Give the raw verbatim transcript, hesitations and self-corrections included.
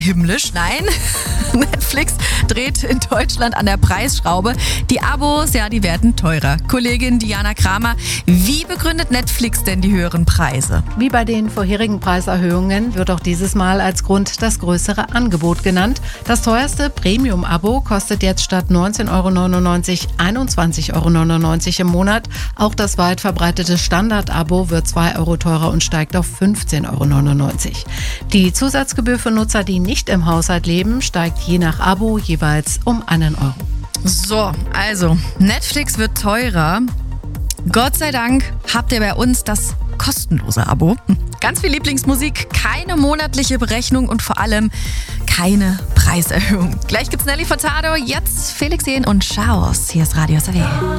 Himmlisch, nein. Netflix dreht in Deutschland an der Preisschraube. Die Abos, ja, die werden teurer. Kollegin Diana Kramer, wie begründet Netflix denn die höheren Preise? Wie bei den vorherigen Preiserhöhungen wird auch dieses Mal als Grund das größere Angebot genannt. Das teuerste Premium-Abo kostet jetzt statt neunzehn Euro neunundneunzig einundzwanzig Euro neunundneunzig im Monat. Auch das weit verbreitete Standard-Abo wird zwei Euro teurer und steigt auf fünfzehn Euro neunundneunzig. Die Zusatzgebühr für Nutzer, die nicht im Haushalt leben, steigt je nach Abo jeweils um einen Euro. So, also Netflix wird teurer. Gott sei Dank habt ihr bei uns das kostenlose Abo. Ganz viel Lieblingsmusik, keine monatliche Berechnung und vor allem keine Preiserhöhung. Gleich gibt's Nelly Furtado, jetzt Felix Jähn und Chaos. Hier ist Radio S W.